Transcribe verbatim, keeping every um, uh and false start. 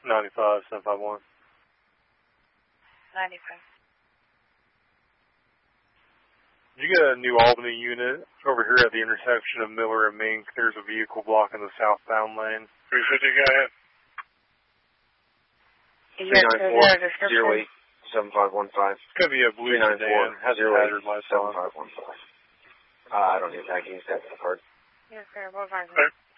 ninety-five, seven five one. ninety-five. You got a New Albany unit over here at the intersection of Miller and Mink. There's a vehicle blocking the southbound lane. three fifty, go ahead. three nine four, zero eight, seven five one five. It's going to be a blue sedan. Has a hazard lights on. seven five one five. Uh, I don't need that. Can you set the card? Yes, sir. What